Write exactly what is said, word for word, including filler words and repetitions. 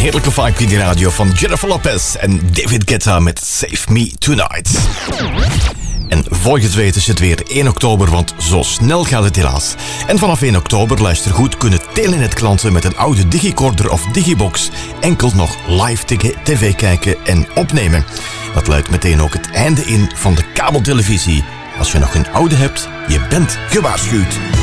heerlijke vibe in die radio van Jennifer Lopez en David Guetta met Save Me Tonight. En voor je het weet is het weer één oktober, want zo snel gaat het helaas. En vanaf één oktober, luister goed, kunnen Telenet-klanten met een oude digicorder of digibox enkel nog live tv kijken en opnemen. Dat luidt meteen ook het einde in van de kabeltelevisie. Als je nog een oude hebt, je bent gewaarschuwd.